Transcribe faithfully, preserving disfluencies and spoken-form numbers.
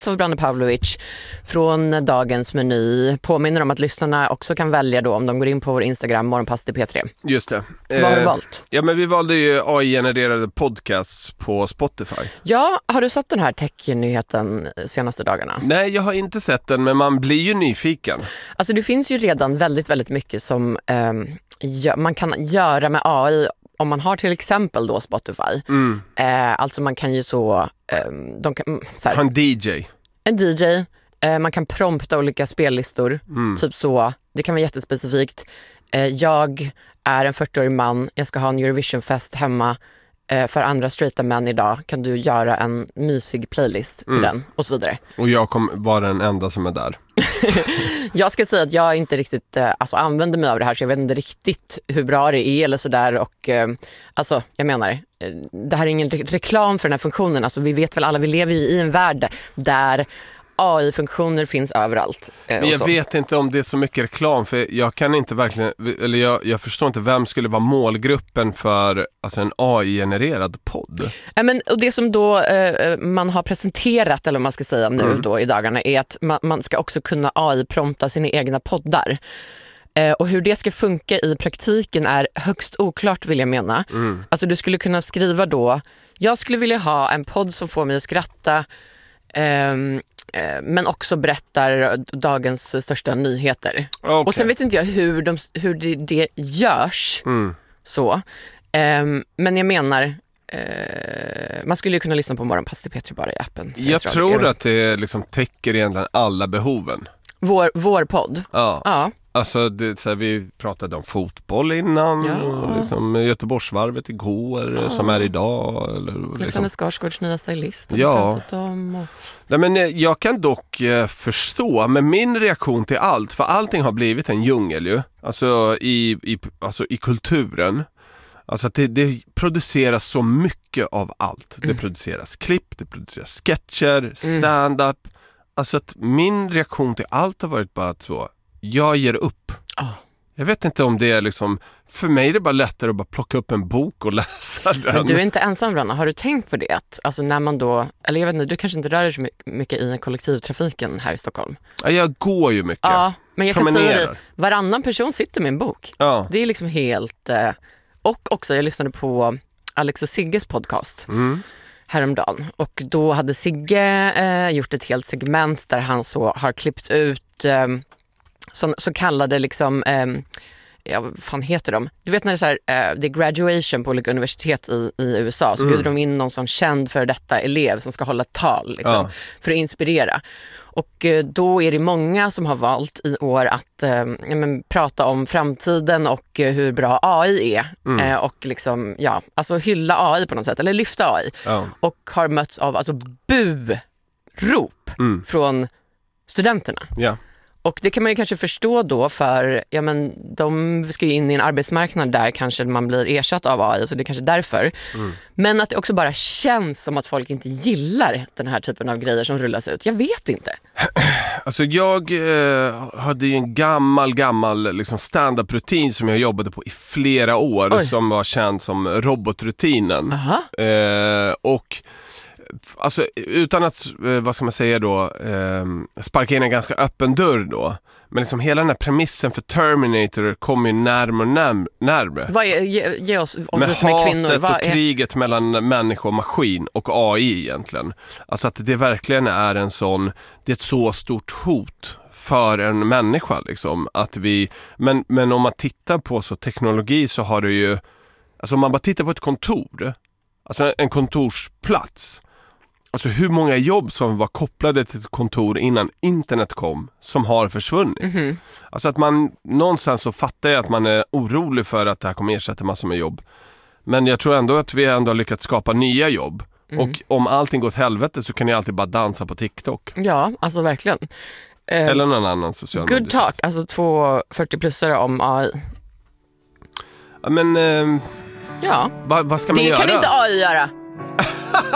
av Branne Pavlovic från dagens meny. Påminner om att lyssnarna också kan välja då om de går in på vår Instagram Morgonpasset i P tre. Just det. Vad har du valt? Ja, men vi valde ju A I-genererade podcasts på Spotify. Ja, har du sett den här tech-nyheten senaste dagarna? Nej, jag har inte sett den, men man blir ju nyfiken. Alltså det finns ju redan väldigt, väldigt mycket som eh, gö- man kan göra med A I om man har till exempel då Spotify. Mm. Eh, alltså man kan ju så... Eh, de kan, så här, En D J. En D J. Eh, man kan prompta olika spellistor. Mm. Typ så. Det kan vara jättespecifikt. Eh, jag är en fyrtioårig man. Jag ska ha en Eurovision-fest hemma. Eh, för andra straighta män idag kan du göra en mysig playlist till Mm. den. Och så vidare. Och jag kommer vara den enda som är där. Jag ska säga att jag inte riktigt eh, alltså, använder mig av det här. Så jag vet inte riktigt hur bra det är eller sådär. Och eh, alltså, jag menar, eh, det här är ingen re- reklam för den här funktionen. Alltså, vi vet väl alla, vi lever ju i en värld där A I-funktioner finns överallt. Eh, Men och jag så. vet inte om det är så mycket reklam, för jag kan inte verkligen, eller jag, jag förstår inte vem skulle vara målgruppen för alltså en A I-genererad podd. Ja, men, och det som då eh, man har presenterat, eller vad man ska säga nu Mm. då i dagarna, är att man, man ska också kunna A I-prompta sina egna poddar. Eh, och hur det ska funka i praktiken är högst oklart, vill jag mena. Mm. Alltså du skulle kunna skriva då, jag skulle vilja ha en podd som får mig att skratta, ehm, eh, men också berättar dagens största nyheter. Okay. Och sen vet inte jag hur, de, hur det, det görs. Mm. Så. Ehm, men jag menar, eh, man skulle ju kunna lyssna på Morgonpasset i P tre bara i appen. Jag Sveriges tror Radio. att det liksom täcker egentligen alla behoven. Vår, vår podd. Ja. Ja. Alltså det, så här, vi pratade om fotboll innan, Ja. och liksom Göteborgsvarvet igår, Ja. som är idag. Eller, Alexander liksom. Skarsgårds nya stylist. Ja. Om och... Nej, men eh, jag kan dock eh, förstå, men min reaktion till allt, för allting har blivit en djungel ju, alltså i, i, alltså i kulturen. Alltså att det, det produceras så mycket av allt. Det Mm. produceras klipp, det produceras sketcher, stand-up. Alltså att min reaktion till allt har varit bara att så, jag ger upp. Oh. Jag vet inte om det är liksom, för mig är det bara lättare att bara plocka upp en bok och läsa den. Men du är inte ensam, Branna. Har du tänkt på det? Att, alltså när man då, eller jag vet inte, du kanske inte rör dig så mycket i kollektivtrafiken här i Stockholm. Ja, jag går ju mycket. Ja, men jag kan Promenerar. säga det, varannan person sitter med en bok. Ja. Det är liksom helt... Eh, och också, jag lyssnade på Alex och Sigges podcast Mm. häromdagen. Och då hade Sigge eh, gjort ett helt segment där han så har klippt ut eh, så, så kallade liksom... Eh, ja, vad fan heter de? Du vet när det är så här, eh, det är graduation på olika universitet i, i U S A, så Mm. bjuder de in någon som känd för detta elev som ska hålla ett tal liksom, Ja. för att inspirera. Och eh, då är det många som har valt i år att eh, ja, men, prata om framtiden och eh, hur bra A I är. Mm. Eh, och liksom, ja, alltså hylla A I på något sätt, eller lyfta A I. Ja. Och har mötts av alltså bu-rop Mm. från studenterna. Ja. Och det kan man ju kanske förstå då, för ja, men de ska ju in i en arbetsmarknad där kanske man blir ersatt av A I, så det är kanske därför. Mm. Men att det också bara känns som att folk inte gillar den här typen av grejer som rullas ut. Jag vet inte. Alltså jag eh, hade ju en gammal, gammal liksom stand-up-rutin som jag jobbade på i flera år. Oj. Som var känd som robotrutinen. Aha. Eh, och alltså utan att, eh, vad ska man säga då, eh, sparka in en ganska öppen dörr då. Men liksom hela den här premissen för Terminator kommer ju närmare och närmare. närmare. Vad är, ge, ge oss, om Med vi som är kvinnor, hatet vad och är, kriget mellan människa och maskin och A I egentligen. Alltså att det verkligen är en sån, det är ett så stort hot för en människa liksom, att vi, men, men om man tittar på så teknologi så har det ju, alltså om man bara tittar på ett kontor, alltså en kontorsplats, alltså hur många jobb som var kopplade till ett kontor innan internet kom som har försvunnit. Mhm. Alltså att man någonstans så fattar jag att man är orolig för att det här kommer ersätta massor med jobb. Men jag tror ändå att vi ändå har lyckats skapa nya jobb. Mm. Och om allting går åt helvete så kan jag alltid bara dansa på TikTok. Ja, alltså verkligen. Eh, Eller någon annan social good media. talk, alltså två fyrtio-plussare om A I. Ja, men eh, Ja, vad, vad ska man det göra? kan inte A I göra.